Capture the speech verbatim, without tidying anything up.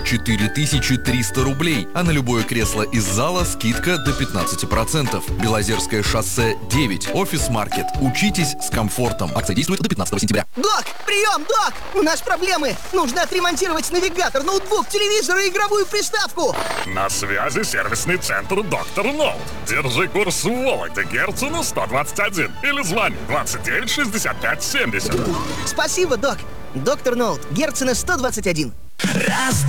четыре тысячи триста рублей, а на любое кресло из зала скидка до пятнадцати процентов. Белозерское шоссе девять. Офис-маркет. Учитесь с комфортом. Акция действует до пятнадцатого сентября. Док, прием, док! У нас проблемы. Нужно отремонтировать навигатор, ноутбук, телевизор и игровую приставку. На связи сервисный центр «Доктор Ноут». Держи курс в Вологде, Герцена сто двадцать один. Или звони двадцать девять шестьдесят пять семьдесят. Спасибо, док. Доктор Ноут, Герцена сто двадцать один. Раз,